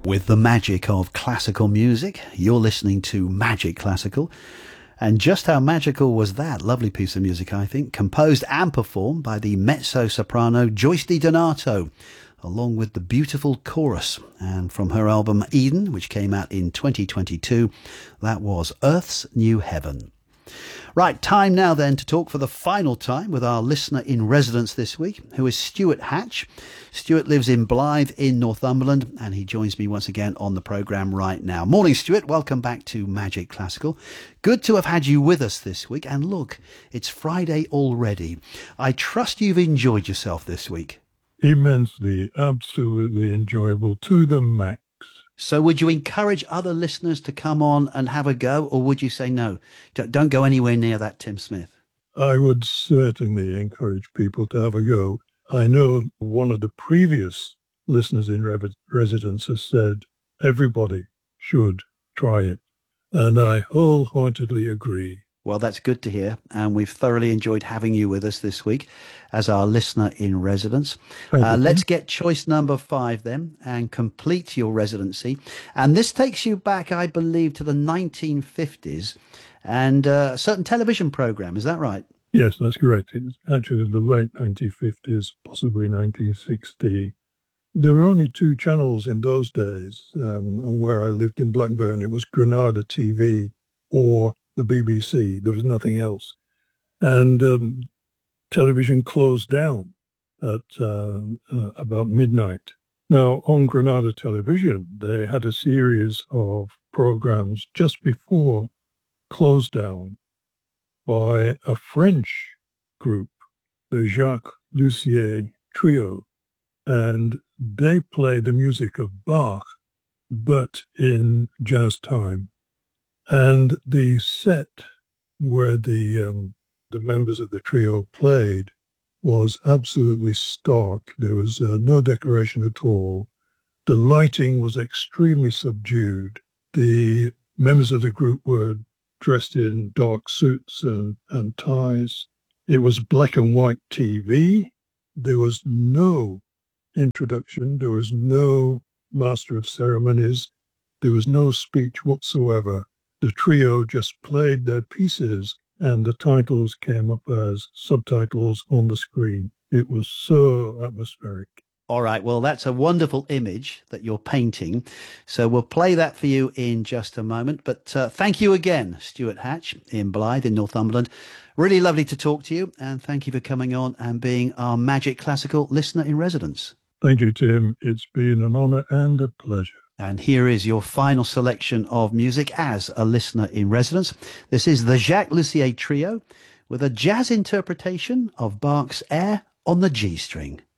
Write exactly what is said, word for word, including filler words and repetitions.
With the magic of classical music, you're listening to Magic Classical. And just how magical was that lovely piece of music, I think, composed and performed by the mezzo-soprano Joyce DiDonato, along with the beautiful chorus. And from her album Eden, which came out in twenty twenty-two, that was Earth's New Heaven. Right, time now then to talk for the final time with our listener in residence this week, who is Stuart Hatch. Stuart lives in Blyth in Northumberland, and he joins me once again on the programme right now. Morning, Stuart. Welcome back to Magic Classical. Good to have had you with us this week. And look, it's Friday already. I trust you've enjoyed yourself this week. Immensely, absolutely enjoyable to the max. So would you encourage other listeners to come on and have a go, or would you say no, don't go anywhere near that Tim Smith? I would certainly encourage people to have a go. I know one of the previous listeners in re- residence has said everybody should try it, and I wholeheartedly agree. Well, that's good to hear, and we've thoroughly enjoyed having you with us this week as our listener in residence. Uh, let's get choice number five then and complete your residency. And this takes you back, I believe, to the nineteen fifties and uh, a certain television program. Is that right? Yes, that's correct. It's actually the late nineteen fifties, possibly nineteen sixty. There were only two channels in those days. Um, where I lived in Blackburn, it was Granada T V or the B B C. There was nothing else. And um, television closed down at uh, uh, about midnight. Now, on Granada Television, they had a series of programs just before close down by a French group, the Jacques Lussier Trio. And they play the music of Bach, but in jazz time. And the set where the um, the members of the trio played was absolutely stark. There was uh, no decoration at all. The lighting was extremely subdued. The members of the group were dressed in dark suits and, and ties. It was black and white T V. There was no introduction. There was no master of ceremonies. There was no speech whatsoever. The trio just played their pieces and the titles came up as subtitles on the screen. It was so atmospheric. All right, well, that's a wonderful image that you're painting. So we'll play that for you in just a moment. But uh, thank you again, Stuart Hatch in Blyth in Northumberland. Really lovely to talk to you. And thank you for coming on and being our Magic Classical listener in residence. Thank you, Tim. It's been an honour and a pleasure. And here is your final selection of music as a listener in residence. This is the Jacques Lussier Trio with a jazz interpretation of Bach's Air on the G string.